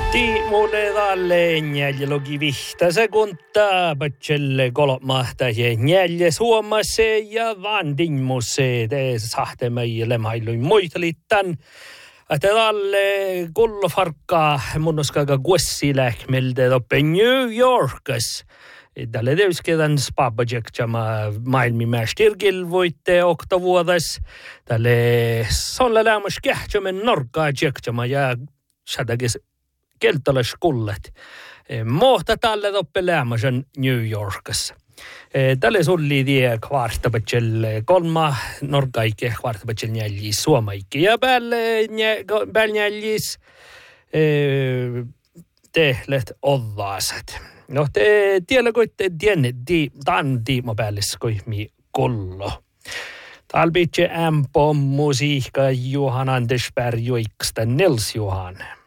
Mulle dalle neljälogi vihta sekuntaa, patselle kolmahta ja neljä suomase ja vandinmusse te sahte meille mailuin muistelitan. Että dalle kullofarkkaa munnoskaga guessilähmiltä toppe New Yorkis. Tälle teyskedän spabajektsama maailmimästirgilvoitte oktovuodas. Tälle solle lämmäs kähtsämen norkaa jektsäma ja sadagis keltalas kullet. Mohta tälle toppe lämmäsen New Yorkissa. Tälle sulli tie kvartapatsel kolma norkaike kvartapatsel neljis suomaike ja päälle neljis tehlet odvaasat. No te tiellä koitte tämän tiimo päällis koihmi kollo. Talbitse musiikka Johan Andersberg joiksta Nils Johan.